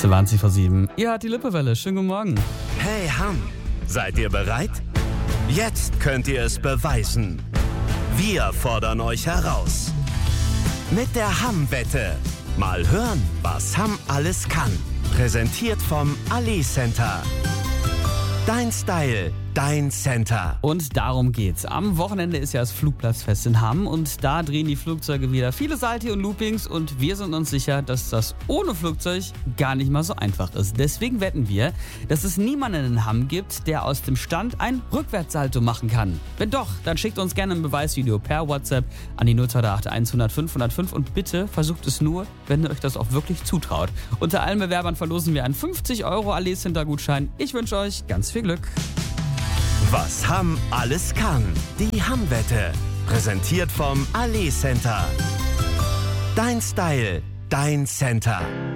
20:07. Ihr hört die Lippewelle. Schönen guten Morgen. Hey Hamm, seid ihr bereit? Jetzt könnt ihr es beweisen. Wir fordern euch heraus. Mit der Hamm-Wette. Mal hören, was Hamm alles kann. Präsentiert vom Ali Center. Dein Style, dein Center. Und darum geht's. Am Wochenende ist ja das Flugplatzfest in Hamm und da drehen die Flugzeuge wieder viele Salti und Loopings und wir sind uns sicher, dass das ohne Flugzeug gar nicht mal so einfach ist. Deswegen wetten wir, dass es niemanden in Hamm gibt, der aus dem Stand ein Rückwärtssalto machen kann. Wenn doch, dann schickt uns gerne ein Beweisvideo per WhatsApp an die 0281 105 105 und bitte versucht es nur, wenn ihr euch das auch wirklich zutraut. Unter allen Bewerbern verlosen wir einen 50 € Ali Center Gutschein. Ich wünsche euch ganz viel Glück. Was Hamm alles kann. Die Hamm-Wette. Präsentiert vom Ali Center. Dein Style, dein Center.